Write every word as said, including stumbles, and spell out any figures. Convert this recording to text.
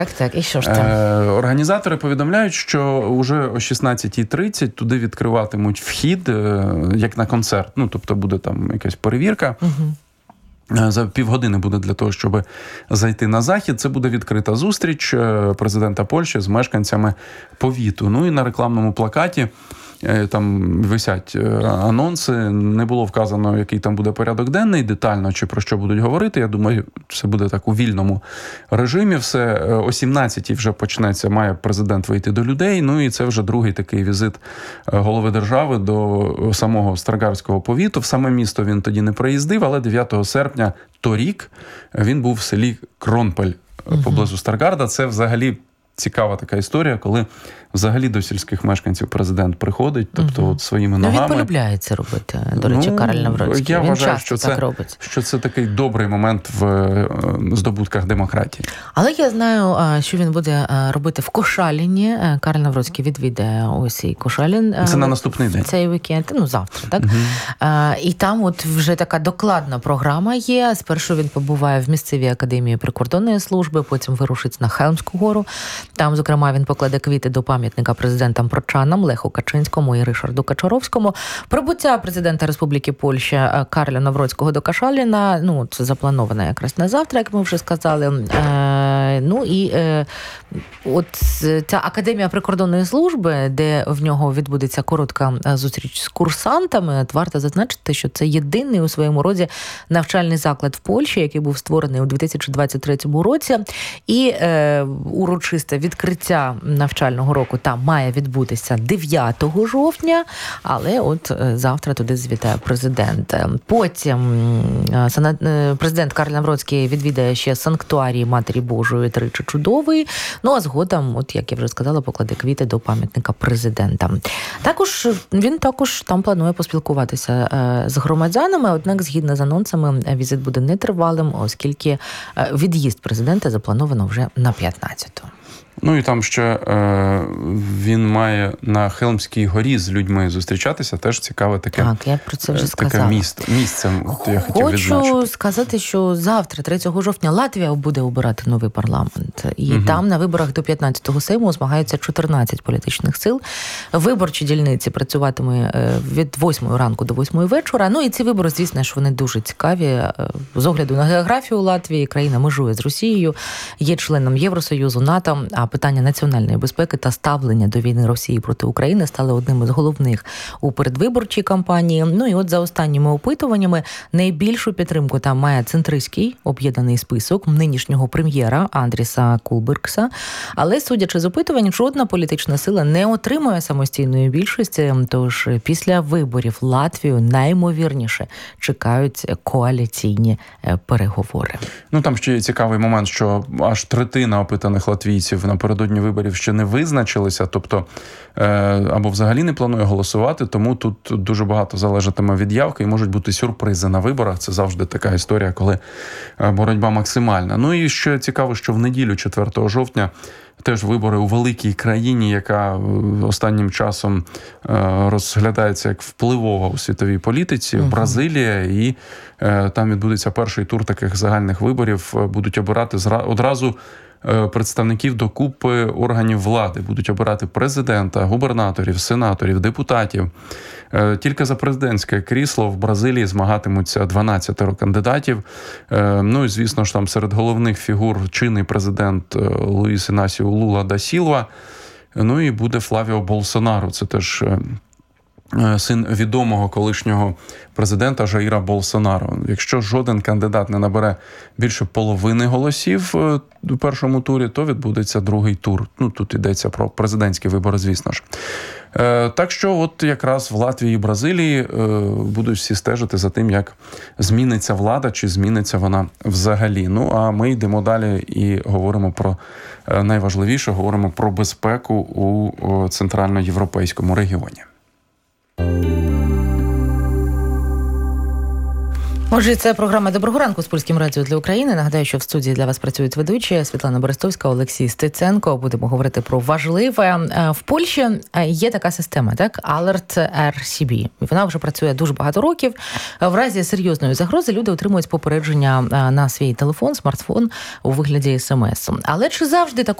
Так, так, і що ж там? Організатори повідомляють, що вже о шістнадцятій тридцять туди відкриватимуть вхід, як на концерт. Ну, тобто буде там якась перевірка. Угу. За півгодини буде для того, щоб зайти на захід. Це буде відкрита зустріч президента Польщі з мешканцями повіту. Ну і на рекламному плакаті там висять анонси, не було вказано, який там буде порядок денний, детально, чи про що будуть говорити. Я думаю, це буде так у вільному режимі. Все, о сімнадцятій вже почнеться, має президент вийти до людей, ну і це вже другий такий візит голови держави до самого Старгардського повіту. В саме місто він тоді не приїздив, але дев'ятого серпня торік він був в селі Кронпель поблизу Старгарда. Це взагалі цікава така історія, коли взагалі до сільських мешканців президент приходить, тобто угу. от своїми ногами. Ну, він полюбляє це робити, до речі, ну, Кароль Навроцький. Я він вважаю, часто що так це, робить. що це такий добрий момент в здобутках демократії. Але я знаю, що він буде робити в Кошаліні. Кароль Навроцький відвідає ось і Кошалін. Це на наступний день. Цей вікенд, ну завтра, так? Угу. І там от вже така докладна програма є. Спершу він побуває в місцевій академії прикордонної служби, потім вирушить на Хелмську гору. Там, зокрема, він покладе квіти до пам'ятника президентам-прочанам Леху Качинському і Ришарду Качоровському. Прибуття президента Республіки Польща Кароля Навроцького до Кошаліна, ну, це заплановано якраз на завтра, як ми вже сказали. Е, ну і е, от ця академія прикордонної служби, де в нього відбудеться коротка зустріч з курсантами, варто зазначити, що це єдиний у своєму роді навчальний заклад в Польщі, який був створений у дві тисячі двадцять третьому році. І е, урочисте відкриття навчального року там має відбутися дев'ятого жовтня, але от завтра туди звітає президент. Потім президент Кароль Навроцький відвідає ще санктуарії Матері Божої Тричі Чудової, ну а згодом, от як я вже сказала, покладе квіти до пам'ятника президента. Також він також там планує поспілкуватися з громадянами, однак згідно з анонсами візит буде нетривалим, оскільки від'їзд президента заплановано вже на п'ятнадцяту. Ну і там ще е, він має на Хелмській горі з людьми зустрічатися, теж цікаве таке, так, я про це вже таке місто, місце, от я хотів відзначити. Хочу сказати, що завтра, третього жовтня, Латвія буде обирати новий парламент. І угу. там на виборах до п'ятнадцятого Сейму змагаються чотирнадцять політичних сил. Виборчі дільниці працюватиме від восьмої ранку до восьмої вечора. Ну і ці вибори, звісно, що вони дуже цікаві. З огляду на географію Латвії, країна межує з Росією, є членом Євросоюзу, НАТО, а питання національної безпеки та ставлення до війни Росії проти України стали одним із головних у передвиборчій кампанії. Ну і от за останніми опитуваннями найбільшу підтримку там має центристський об'єднаний список нинішнього прем'єра Андріса Кулбергса. Але, судячи з опитувань, жодна політична сила не отримує самостійної більшості, тож після виборів Латвію наймовірніше чекають коаліційні переговори. Ну там ще є цікавий момент, що аж третина опитаних латвійців напередодні виборів ще не визначилися, тобто або взагалі не планує голосувати, тому тут дуже багато залежатиме від явки і можуть бути сюрпризи на виборах. Це завжди така історія, коли боротьба максимальна. Ну і ще цікаво, що в неділю, четвертого жовтня, теж вибори у великій країні, яка останнім часом розглядається як впливова у світовій політиці, uh-huh. Бразилія, і там відбудеться перший тур таких загальних виборів, будуть обирати одразу представників до купи органів влади. Будуть обирати президента, губернаторів, сенаторів, депутатів. Тільки за президентське крісло в Бразилії змагатимуться дванадцять кандидатів. Ну і, звісно ж, там серед головних фігур чинний президент Луїс Інасіо Лула да Сілва. Ну і буде Флавіо Болсонару. Це теж син відомого колишнього президента Жаїра Болсонаро. Якщо жоден кандидат не набере більше половини голосів у першому турі, то відбудеться другий тур. Ну, тут йдеться про президентські вибори, звісно ж. Так що от якраз в Латвії і Бразилії будуть всі стежити за тим, як зміниться влада, чи зміниться вона взагалі. Ну, а ми йдемо далі і говоримо про найважливіше, говоримо про безпеку у центральноєвропейському регіоні. Отже, це програма «Доброго ранку» з Польським радіо для України. Нагадаю, що в студії для вас працюють ведучі Світлана Берестовська, Олексій Стеценко. Будемо говорити про важливе. В Польщі є така система, так? Alert ар сі бі. Вона вже працює дуже багато років. В разі серйозної загрози люди отримують попередження на свій телефон, смартфон у вигляді смс. Але чи завжди такого